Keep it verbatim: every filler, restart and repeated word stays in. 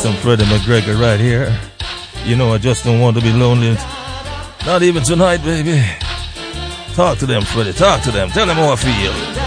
some Freddie McGregor right here. You know I just don't want to be lonely. Not even tonight, baby. Talk to them, Freddie. Talk to them. Tell them how I feel.